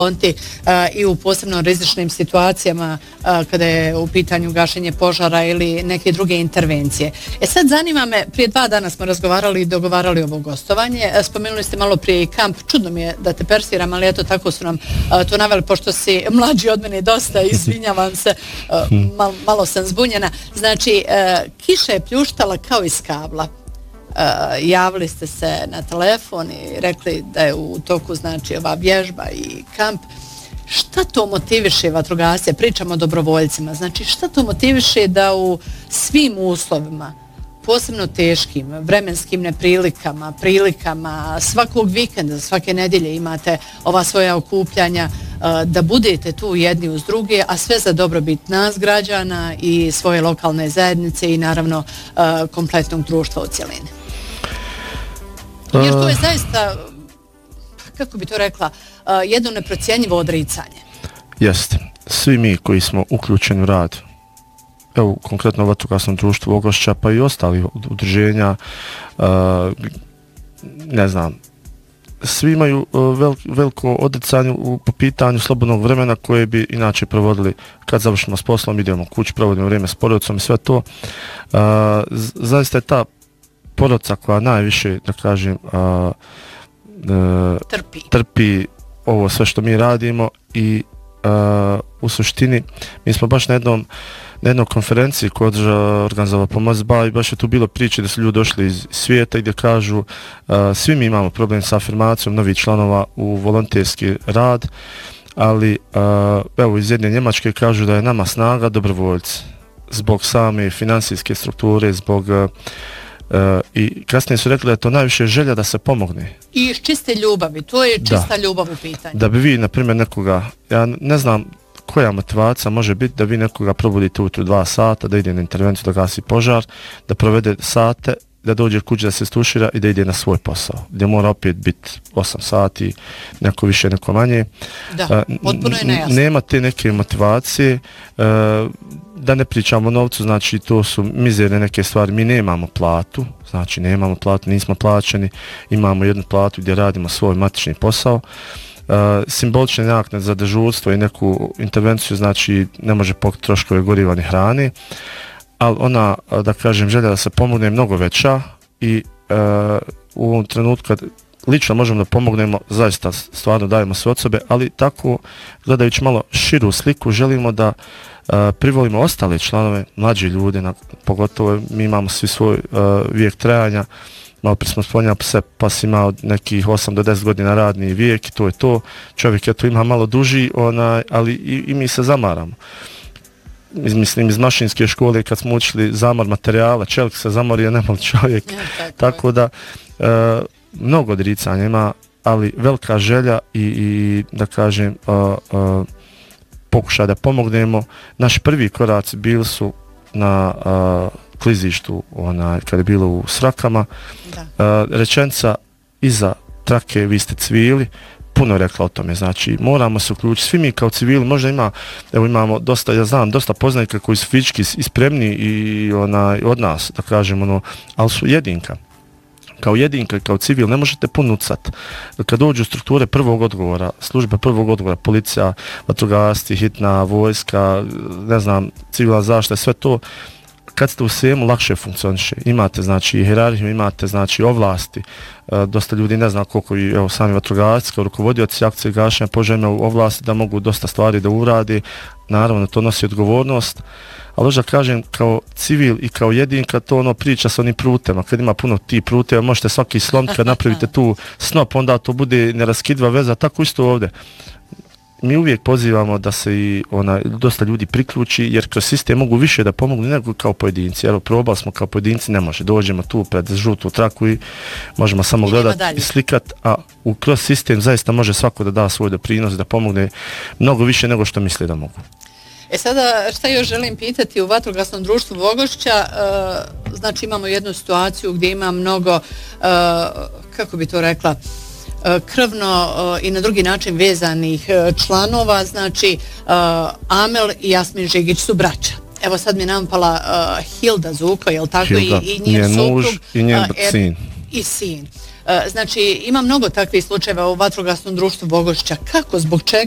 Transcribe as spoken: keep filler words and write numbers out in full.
i u posebno rizičnim situacijama kada je u pitanju gašenje požara ili neke druge intervencije. E sad zanima me, prije dva dana smo razgovarali i dogovarali ovo gostovanje, spomenuli ste malo prije i kamp, čudno mi je da te persiram, ali eto tako su nam to naveli, pošto si mlađi od mene dosta, izvinjavam se, malo, malo sam zbunjena. Znači, kiša je pljuštala kao iz kabla. Uh, javili ste se na telefon i rekli da je u toku znači ova vježba i kamp. Šta to motiviše vatrogasce? Pričamo o dobrovoljcima. Znači šta to motiviše da u svim uslovima, posebno teškim, vremenskim neprilikama, prilikama, svakog vikenda, svake nedjelje imate ova svoja okupljanja, uh, da budete tu jedni uz druge, a sve za dobrobit nas građana i svoje lokalne zajednice i naravno uh, kompletnog društva u cjelini? Jer to je zaista, kako bi to rekla, jedno neprocjenjivo odricanje. Jeste. Svi mi koji smo uključeni u rad, evo konkretno u vatrogasnom društvu Ogošća, pa i ostali udruženja, ne znam, svi imaju vel, veliko odricanje po pitanju slobodnog vremena koje bi inače provodili kad završimo s poslom, idemo kući, provodimo vrijeme s porodicom i sve to. Zaista je ta porodica koja najviše, da kažem, a, a, trpi. trpi ovo sve što mi radimo i a, u suštini mi smo baš na jednom na jednoj konferenciji koja je organizovala Pomozba i baš je tu bilo priče da su ljudi došli iz svijeta i gdje kažu a, svi mi imamo problem sa afirmacijom novih članova u volonterski rad, ali a, evo iz jedne Njemačke kažu da je nama snaga dobrovoljci zbog same financijske strukture, zbog Uh, i kasnije su rekli da je to najviše želja da se pomogne. I iz čiste ljubavi, to je čista da. ljubav u pitanju. Da bi vi, na primjer, nekoga, ja ne znam koja motivacija može biti da vi nekoga probudite ujutro dva sata, da ide na intervenciju, da gasi požar, da provede sate, da dođe kući da se stušira i da ide na svoj posao, gdje mora opet biti osam sati, neko više, neko manje. Da, uh, potpuno je nejasno. Nema te neke motivacije, uh, da ne pričamo o novcu, znači to su mizerne neke stvari, mi nemamo platu, znači nemamo platu, nismo plaćeni, imamo jednu platu gdje radimo svoj matični posao, uh, simbolične naknade za dežurstvo i neku intervenciju, znači ne može pokriti troškove goriva ni hrane, ali ona, da kažem, želja da se pomogne je mnogo veća i uh, u ovom trenutku kad lično možemo da pomognemo, zaista stvarno dajemo sve od sebe, ali tako, gledajući malo širu sliku, želimo da uh, privolimo ostale članove, mlađi ljude, na, pogotovo mi imamo svi svoj uh, vijek trajanja, malo prije smo spominjali se, pa si imao nekih osam do deset godina radni vijek i to je to, čovjek je to ima malo duži, onaj, ali i, i mi se zamaramo. Mislim, iz mašinske škole kad smo učili zamor materijala, čelik se zamorio, nemali čovjek, ja, tako, tako da uh, mnogo odricanja ima, ali velika želja i, i da kažem uh, uh, pokušaj da pomognemo. Naši prvi koraci bili su na uh, klizištu, onaj, kad je bilo u Srakama. Da. Uh, rečenica iza trake vi ste civili, puno rekla o tome, znači moramo se uključiti, svi mi kao civili, možda ima, evo imamo dosta, ja znam, dosta poznanika koji su fizički ispremni i onaj, od nas, da kažem, ono, ali su jedinka. Kao jedinka, kao civil, ne možete puno ucat. Kad dođu strukture prvog odgovora, službe prvog odgovora, policija, vatrogasci, hitna, vojska, ne znam, civilna zaštita, sve to, kad ste u svemu, lakše funkcioniše. Imate, znači, hijerarhiju, imate, znači, ovlasti. E, dosta ljudi ne zna koliko i, evo, sami vatrogasci, kao rukovodioci akcije gašenja požara imaju ovlasti da mogu dosta stvari da uradi. Naravno, to nosi odgovornost. Ali možda kažem, kao civil i kao jedinka, to ono priča sa onim prutema. Kad ima puno ti pruteva, možete svaki slomiti, kad napravite tu snop, onda to bude neraskidva veza, tako isto ovdje. Mi uvijek pozivamo da se i ona, dosta ljudi priključi, jer kroz sistem mogu više da pomognu nego kao pojedinci. Evo, probali smo kao pojedinci, ne može. Dođemo tu pred žutu traku i možemo samo gledati i slikati, a u kroz sistem zaista može svako da da svoj doprinos, da pomogne mnogo više nego što misli da mogu. E sada, šta još želim pitati, u vatrogasnom društvu Vogošća, uh, znači imamo jednu situaciju gdje ima mnogo, uh, kako bi to rekla, krvno i na drugi način vezanih članova, znači Amel i Jasmin Žigić su braća. Evo sad mi je nampala uh, Hilda Zuko, je li tako? Hilda, I, i njen, njen suprug, muž i njen uh, sin. I sin. Uh, znači ima mnogo takvih slučajeva u vatrogasnom društvu Vogošća. Kako, zbog čega